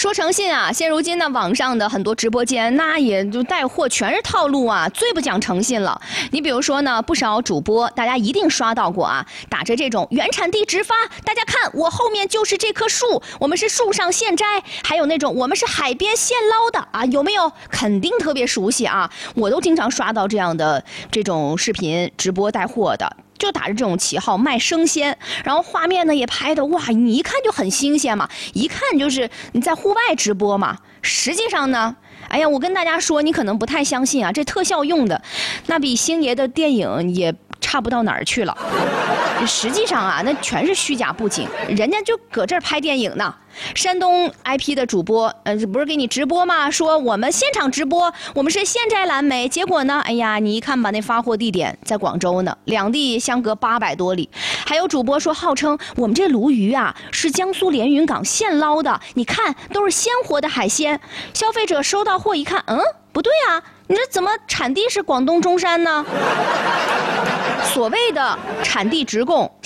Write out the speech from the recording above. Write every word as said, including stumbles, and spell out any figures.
说诚信啊，现如今呢，网上的很多直播间，那也就带货全是套路啊，最不讲诚信了。你比如说呢，不少主播，大家一定刷到过啊，打着这种原产地直发，大家看我后面就是这棵树，我们是树上现摘，还有那种我们是海边现捞的啊，有没有？肯定特别熟悉啊，我都经常刷到这样的这种视频直播带货的。就打着这种旗号卖生鲜，然后画面呢也拍的哇，你一看就很新鲜嘛，一看就是你在户外直播嘛。实际上呢，哎呀，我跟大家说，你可能不太相信啊，这特效用的，那比星爷的电影也差不到哪儿去了。实际上啊，那全是虚假布景，人家就搁这儿拍电影呢。山东 I P 的主播，呃，不是给你直播吗？说我们现场直播，我们是现摘蓝莓。结果呢，哎呀，你一看吧，那发货地点在广州呢，两地相隔八百多里。还有主播说，号称我们这鲈鱼啊是江苏连云港现捞的，你看都是鲜活的海鲜。消费者收到货一看，嗯，不对啊，你这怎么产地是广东中山呢？所谓的产地直供。